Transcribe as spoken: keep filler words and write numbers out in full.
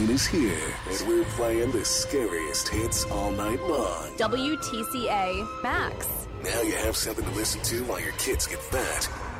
Halloween is here, and we're playing the scariest hits all night long. W T C A Max. Now you have something to listen to while your kids get fat.